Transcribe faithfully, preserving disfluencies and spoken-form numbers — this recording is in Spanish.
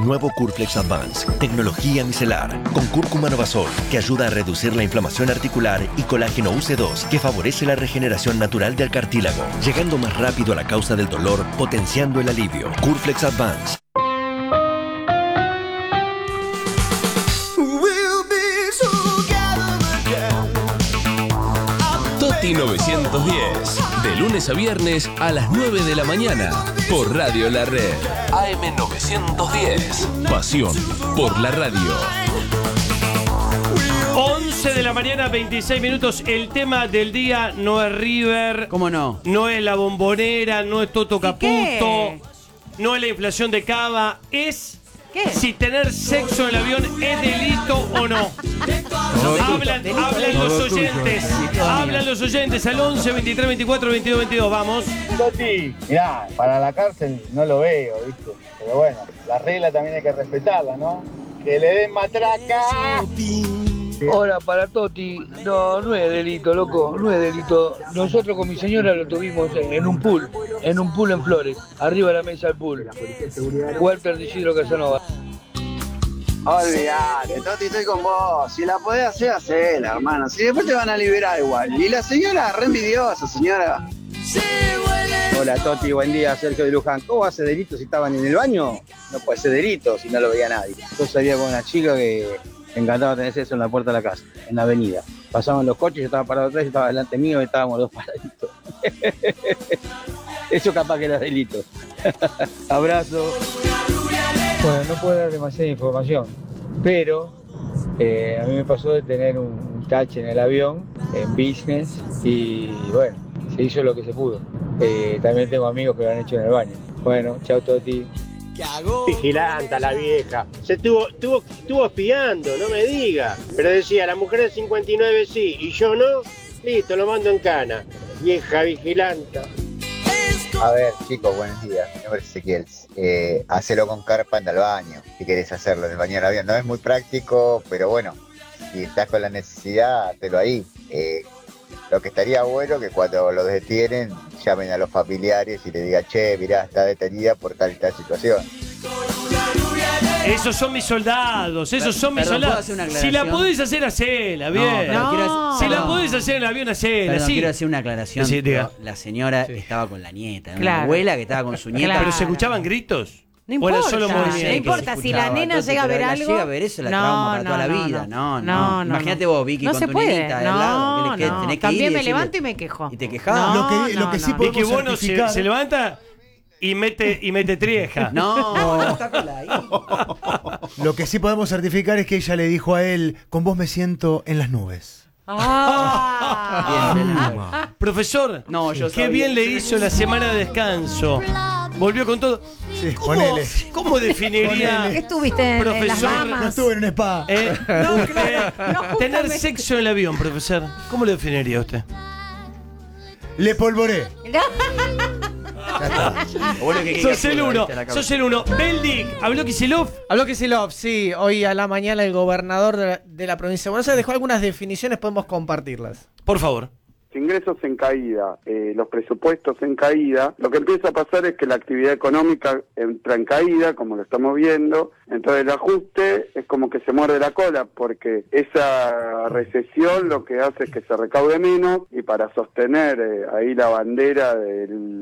Nuevo Curflex Advance, tecnología micelar, con cúrcuma Novasol, que ayuda a reducir la inflamación articular, y colágeno U C dos, que favorece la regeneración natural del cartílago, llegando más rápido a la causa del dolor, potenciando el alivio. Curflex Advance. Toti novecientos diez, de lunes a viernes a las nueve de la mañana, por Radio La Red. A M novecientos diez, pasión por la radio. once de la mañana, veintiséis minutos. El tema del día no es River. ¿Cómo no? No es la Bombonera, no es Toto Caputo, qué? no es la inflación de Cava. Es ¿Qué? si tener sexo en el avión es delito o no. Hablan, hablan los oyentes. Hablan los oyentes al once, veintitrés, veinticuatro, veintidós, veintidós. Vamos. Toti, mirá, para la cárcel no lo veo, ¿viste? Pero bueno, la regla también hay que respetarla, ¿no? Que le den matraca. Hola, para Toti. No, no es delito, loco, no es delito. Nosotros con mi señora lo tuvimos en un pool, en un pool en Flores, arriba de la mesa del pool. Walter de Isidro Casanova. Olvídate, Toti, estoy con vos. Si la podés hacer, hacela, hermano. Si después te van a liberar igual. Y la señora, re envidiosa, señora. Hola, Toti, buen día, Sergio de Luján. ¿Cómo hace delito si estaban en el baño? No puede ser delito si no lo veía nadie. Yo salía con una chica que me encantaba tener eso en la puerta de la casa, en la avenida. Pasaban los coches, yo estaba parado atrás, yo estaba delante mío y estábamos dos paraditos. Eso capaz que era delito. Abrazo. Bueno, no puedo dar demasiada información, pero eh, a mí me pasó de tener un touch en el avión, en business, y bueno, se hizo lo que se pudo. Eh, también tengo amigos que lo han hecho en el baño. Bueno, chao Toti. Vigilanta la vieja. Se estuvo, estuvo, estuvo espiando, no me diga. Pero decía, la mujer de cincuenta y nueve sí, y yo no. Listo, lo mando en cana. Vieja vigilanta. A ver, chicos, buenos días. Mi nombre es Ezequiel. Eh, hacelo con carpa, anda al baño. Si querés hacerlo en el baño del avión. No es muy práctico, pero bueno, si estás con la necesidad, hazlo ahí. Eh, lo que estaría bueno que cuando lo detienen, llamen a los familiares y le digan, che, mirá, está detenida por tal y tal situación. Esos son mis soldados, esos son mis Perdón, ¿puedo soldados. hacer una Si aclaración? la podés hacer, hacela, No, bien. pero quiero- Si la no. podés hacer en el avión, hacela, Perdón, sí. quiero hacer una aclaración. Sí, diga. La señora estaba con la nieta, una Claro. abuela que estaba con su nieta. Pero se escuchaban gritos. No ¿O era importa, solo no movimiento? importa, si la nena Entonces, llega a pero ver la algo. llega a ver eso, la no, trauma para no, toda la no, vida. No, no. no, no, Imagínate no. vos, Vicky, No con se tu puede. nenita de al lado. No, ¿Qué le- qué- no. tenés que También ir y me decirle- levanto y me quejo. Y te quejás. No, Lo que, lo no, que sí no. Y que podemos bueno, se, certificar... se levanta y mete, y mete trieja. No, no está con la hija. Lo que sí podemos certificar es que ella le dijo a él, con vos me siento en las nubes. Ah. Bien, bien. Profesor, No, yo qué sabía. bien le hizo la semana de descanso. Volvió con todo. Sí, ¿Cómo, ponele. ¿Cómo definiría, ¿Qué estuviste en, en las profesor? No damas? estuve en un spa. eh, usted, no, tener justamente. sexo en el avión, profesor? ¿Cómo lo definiría usted? Le polvoré. Bueno, que- que- Sos que- el uno, viste la causa. sos el uno. Beldic, ¿habló Kicillof? Habló Kicillof, sí. Hoy a la mañana el gobernador de la, de la provincia de Buenos Aires dejó algunas definiciones, podemos compartirlas. Por favor. Ingresos en caída, eh, los presupuestos en caída, lo que empieza a pasar es que la actividad económica entra en caída, como lo estamos viendo, entonces el ajuste es como que se muerde la cola, porque esa recesión lo que hace es que se recaude menos, y para sostener eh, ahí la bandera del